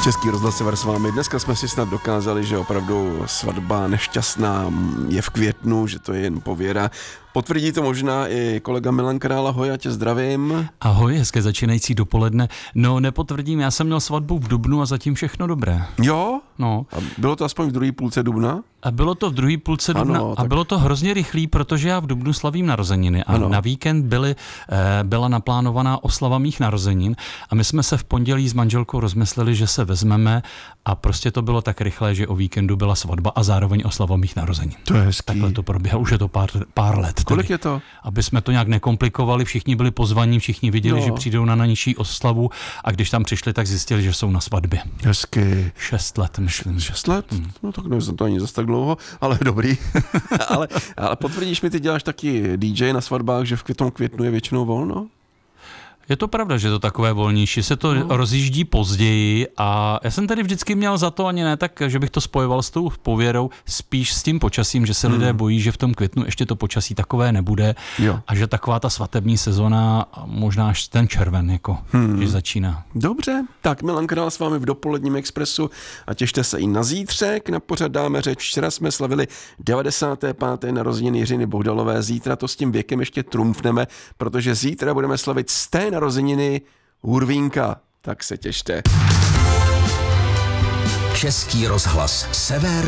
Český rozhlas Sever s vámi. Dneska jsme si snad dokázali, že opravdu svatba nešťastná je v květnu, že to je jen pověra. Potvrdí to možná i kolega Milan Král. Ahoj, já tě zdravím. Ahoj, hezké začínající dopoledne. No, nepotvrdím, já jsem měl svatbu v dubnu a zatím všechno dobré. Jo? No. A bylo to aspoň v druhé půlce dubna? A bylo to v druhé půlce dubna a bylo to hrozně rychlý, protože já v dubnu slavím narozeniny a na víkend byla naplánovaná oslava mých narozenin a my jsme se v pondělí s manželkou rozmysleli, že se vezmeme a prostě to bylo tak rychlé, že o víkendu byla svatba a zároveň oslava mých narozenin. To je hezký. Takhle to probíhá, už je to pár let. Kolik je to? Aby jsme to nějak nekomplikovali, všichni byli pozvaní, všichni viděli, že přijdou na nižší oslavu a když tam přišli, tak zjistili, že jsou na svatbě. Hezky. 6 let, myslím. 6 let? No tak nevím, to ani zas tak dlouho, ale dobrý. ale potvrdíš mi, ty děláš taky DJ na svatbách, že v květnu je většinou volno? Je to pravda, že to takové volnější, se to rozjíždí později a já jsem tady vždycky měl za to ani ne tak, že bych to spojoval s tou pověrou, spíš s tím počasím, že se lidé bojí, že v tom květnu ještě to počasí takové nebude a že taková ta svatební sezona možná až ten červen, jako, když začíná. Dobře, tak Milan Král s vámi v dopoledním Expressu a těšte se i na zítřek. Na pořad dáme řeč. Včera jsme slavili 95. narozeniny Jiřiny Bohdalové, zítra to s tím věkem ještě trumfneme, protože zítra budeme slavit narozeniny Hurvínka, tak se těšte. Český rozhlas Sever.